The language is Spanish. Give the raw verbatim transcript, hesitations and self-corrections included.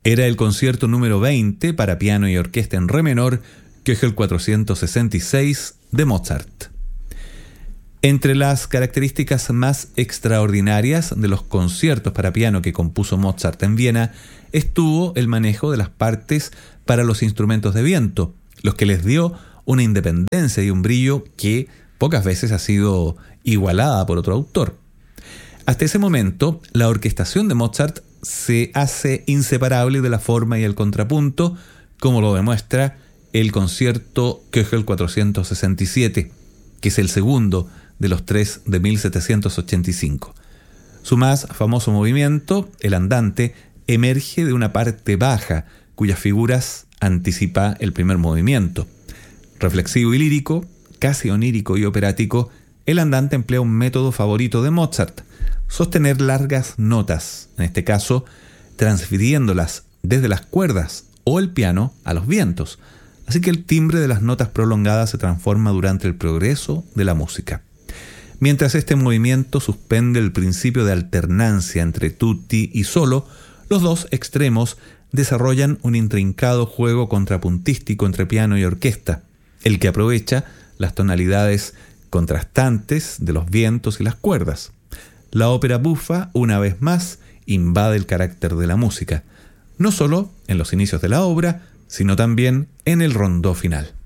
Era el concierto número veinte para piano y orquesta en re menor, Köchel cuatrocientos sesenta y seis de Mozart. Entre las características más extraordinarias de los conciertos para piano que compuso Mozart en Viena estuvo el manejo de las partes para los instrumentos de viento, los que les dio una independencia y un brillo que pocas veces ha sido igualada por otro autor. Hasta ese momento, la orquestación de Mozart se hace inseparable de la forma y el contrapunto, como lo demuestra el concierto Köchel cuatrocientos sesenta y siete, que es el segundo de los tres de mil setecientos ochenta y cinco. Su más famoso movimiento, el andante, emerge de una parte baja, cuyas figuras anticipa el primer movimiento. Reflexivo y lírico, casi onírico y operático, el andante emplea un método favorito de Mozart: sostener largas notas, en este caso transfiriéndolas desde las cuerdas o el piano a los vientos, así que el timbre de las notas prolongadas se transforma durante el progreso de la música. Mientras este movimiento suspende el principio de alternancia entre tutti y solo, los dos extremos desarrollan un intrincado juego contrapuntístico entre piano y orquesta, el que aprovecha las tonalidades contrastantes de los vientos y las cuerdas. La ópera bufa, una vez más, invade el carácter de la música, no solo en los inicios de la obra, sino también en el rondó final.